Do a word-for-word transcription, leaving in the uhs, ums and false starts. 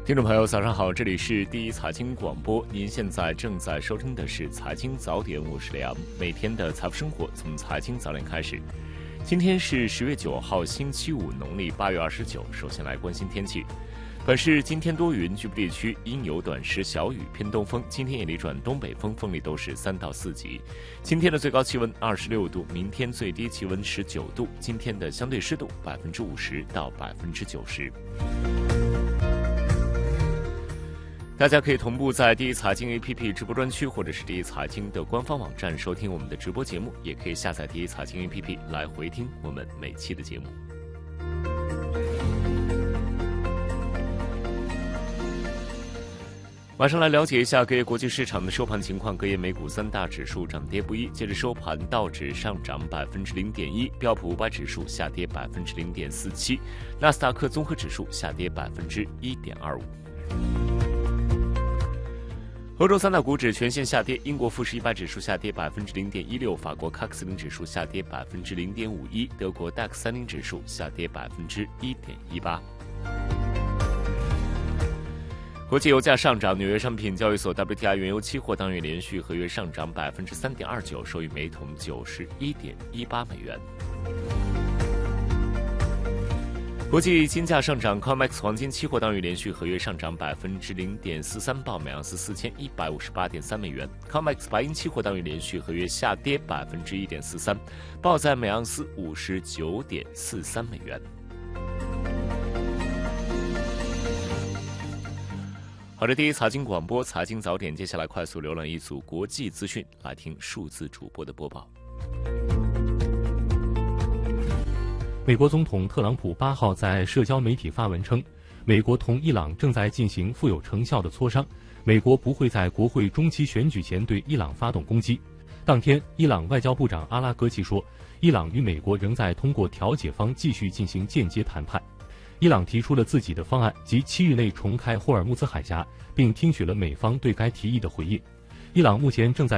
听众朋友，早上好，这里是第一财经广播，您现在正在收听的是财经早点，我是梁。每天的财富生活从财经早点开始。今天是十月九号，星期五，农历八月二十九。首先来关心天气。本市今天多云，局部地区阴有短时小雨，偏东风。今天夜里转东北风，风力都是三到四级。今天的最高气温二十六度，明天最低气温十九度。今天的相对湿度百分之五十到百分之九十。大家可以同步在第一财经 A P P 直播专区，或者是第一财经的官方网站收听我们的直播节目，也可以下载第一财经 A P P 来回听我们每期的节目。马上来了解一下各业国际市场的收盘情况。各业美股三大指数涨跌不一，截至收盘，道指上涨百分之零点一，标普五百指数下跌百分之零点四七，纳斯达克综合指数下跌百分之一点二五。欧洲三大股指全线下跌，英国富时一百指数下跌百分之零点一六，法国 C A C 四零指数下跌百分之零点五一，德国 D A X 三零指数下跌百分之一点一八。国际油价上涨，纽约商品交易所 W T I 原油期货当月连续合约上涨百分之三点二九，收于每桶九十一点一八美元。国际金价上涨 ，C O M E X 黄金期货当月连续合约上涨百分之零点四三，报每盎司四千一百五十八点三美元。C O M E X 白银期货当月连续合约下跌百分之一点四三，报在每盎司五十九点四三美元。好的，第一财经广播财经早点，接下来快速浏览一组国际资讯，来听数字主播的播报。 美国总统特朗普八号在社交媒体发文称，美国同伊朗正在进行富有成效的磋商，美国不会在国会中期选举前对伊朗发动攻击。当天，伊朗外交部长阿拉格齐说，伊朗与美国仍在通过调解方继续进行间接谈判。伊朗提出了自己的方案，即七日内重开霍尔木兹海峡，并听取了美方对该提议的回应。伊朗目前正在